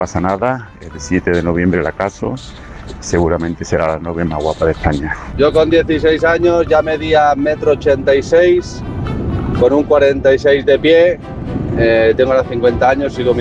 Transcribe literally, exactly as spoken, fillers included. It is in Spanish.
pasa nada, el siete de noviembre la caso, seguramente será la novia más guapa de España. Yo con dieciséis años ya medía metro ochenta y seis, con un cuarenta y seis de pie, eh, tengo ahora cincuenta años, sigo